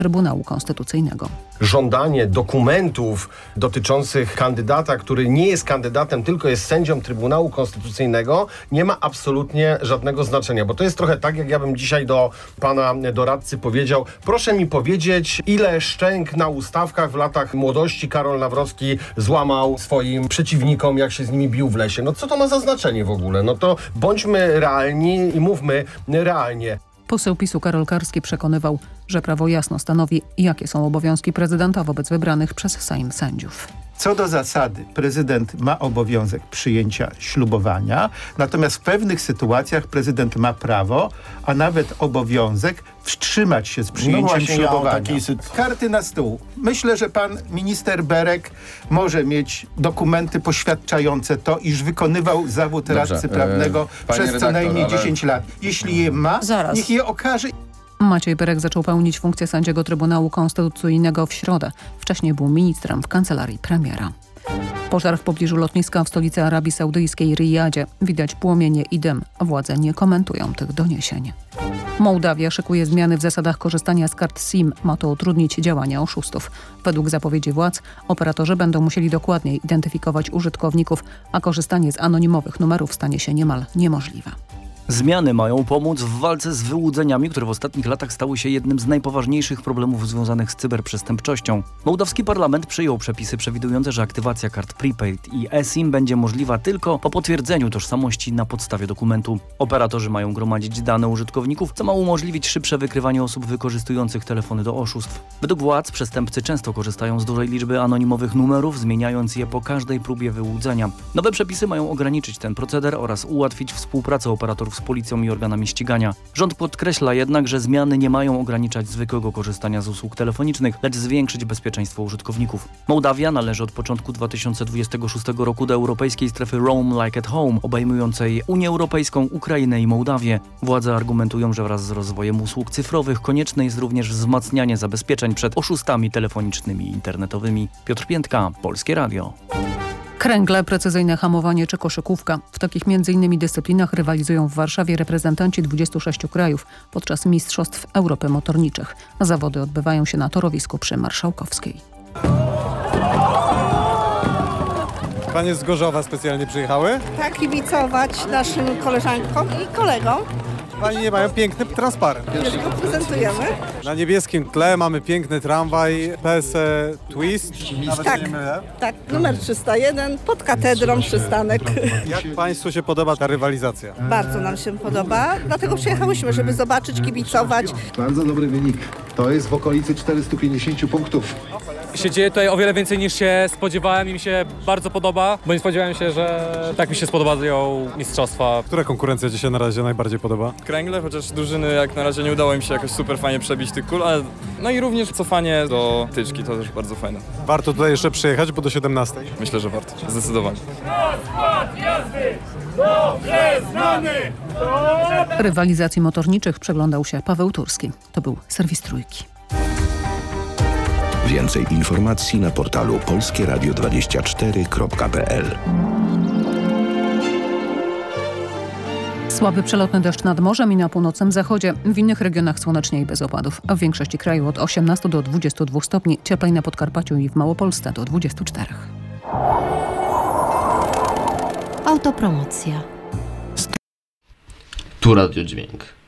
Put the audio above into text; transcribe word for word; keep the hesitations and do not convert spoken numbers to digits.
Trybunału Konstytucyjnego. Żądanie dokumentów dotyczących kandydata, który nie jest kandydatem, tylko jest sędzią Trybunału Konstytucyjnego, nie ma absolutnie żadnego znaczenia, bo to jest trochę tak, jak ja bym dzisiaj do pana doradcy powiedział: proszę mi powiedzieć, ile szczęk na ustawkach w latach młodości Karol Nawrocki złamał swoim przeciwnikom, jak się z nimi bił w lesie. No co to ma za znaczenie w ogóle? No to bądźmy realni i mówmy realnie. Poseł PiSu Karol Karski przekonywał, że prawo jasno stanowi, jakie są obowiązki prezydenta wobec wybranych przez Sejm sędziów. Co do zasady, prezydent ma obowiązek przyjęcia ślubowania, natomiast w pewnych sytuacjach prezydent ma prawo, a nawet obowiązek wstrzymać się z przyjęciem No właśnie, ślubowania. ja takiej sytu- Karty na stół. Myślę, że pan minister Berek może mieć dokumenty poświadczające to, iż wykonywał zawód Dobrze, radcy prawnego e, przez co redaktor, najmniej ale... dziesięć lat. Jeśli je ma, Zaraz. niech je okaże. Maciej Berek zaczął pełnić funkcję sędziego Trybunału Konstytucyjnego w środę. Wcześniej był ministrem w kancelarii premiera. Pożar w pobliżu lotniska w stolicy Arabii Saudyjskiej Rijadzie. Widać płomienie i dym. Władze nie komentują tych doniesień. Mołdawia szykuje zmiany w zasadach korzystania z kart SIM. Ma to utrudnić działania oszustów. Według zapowiedzi władz operatorzy będą musieli dokładniej identyfikować użytkowników, a korzystanie z anonimowych numerów stanie się niemal niemożliwe. Zmiany mają pomóc w walce z wyłudzeniami, które w ostatnich latach stały się jednym z najpoważniejszych problemów związanych z cyberprzestępczością. Mołdawski parlament przyjął przepisy przewidujące, że aktywacja kart prepaid i eSIM będzie możliwa tylko po potwierdzeniu tożsamości na podstawie dokumentu. Operatorzy mają gromadzić dane użytkowników, co ma umożliwić szybsze wykrywanie osób wykorzystujących telefony do oszustw. Według władz przestępcy często korzystają z dużej liczby anonimowych numerów, zmieniając je po każdej próbie wyłudzenia. Nowe przepisy mają ograniczyć ten proceder oraz ułatwić współpracę operatorów z policją i organami ścigania. Rząd podkreśla jednak, że zmiany nie mają ograniczać zwykłego korzystania z usług telefonicznych, lecz zwiększyć bezpieczeństwo użytkowników. Mołdawia należy od początku dwa tysiące dwudziestego szóstego roku do europejskiej strefy Roam Like at Home, obejmującej Unię Europejską, Ukrainę i Mołdawię. Władze argumentują, że wraz z rozwojem usług cyfrowych konieczne jest również wzmacnianie zabezpieczeń przed oszustami telefonicznymi i internetowymi. Piotr Piętka, Polskie Radio. Kręgle, precyzyjne hamowanie czy koszykówka. W takich między innymi dyscyplinach rywalizują w Warszawie reprezentanci dwudziestu sześciu krajów podczas Mistrzostw Europy Motorniczych. Zawody odbywają się na torowisku przy Marszałkowskiej. Panie z Gorzowa specjalnie przyjechały? Tak, kibicować naszym koleżankom i kolegom. Pani nie mają piękny transparent. Już go prezentujemy. Na niebieskim tle mamy piękny tramwaj P S E Twist. Nawet Tak. się nie mylę. Tak, numer trzysta jeden, pod katedrą przystanek. Jak Państwu się podoba ta rywalizacja? Bardzo nam się podoba, dlatego przyjechałyśmy, żeby zobaczyć, kibicować. Bardzo dobry wynik. To jest w okolicy czterystu pięćdziesięciu punktów. Się dzieje tutaj o wiele więcej niż się spodziewałem i mi się bardzo podoba, bo nie spodziewałem się, że tak mi się spodobają mistrzostwa. Która konkurencja Ci się na razie najbardziej podoba? Kręgle, chociaż drużyny jak na razie nie udało im się jakoś super fajnie przebić tych kul, ale no i również cofanie do tyczki, to też bardzo fajne. Warto tutaj jeszcze przyjechać, bo do siedemnastej. Myślę, że warto, zdecydowanie. Rywalizacji motorniczych przyglądał się Paweł Turski. To był serwis Trójki. Więcej informacji na portalu polskie radio dwadzieścia cztery kropka p l. Słaby przelotny deszcz nad morzem i na północnym zachodzie. W innych regionach słonecznie i bez opadów. A w większości kraju od osiemnastu do dwudziestu dwóch stopni. Cieplej na Podkarpaciu i w Małopolsce do dwudziestu czterech. Autopromocja. Tu Radio Dźwięk.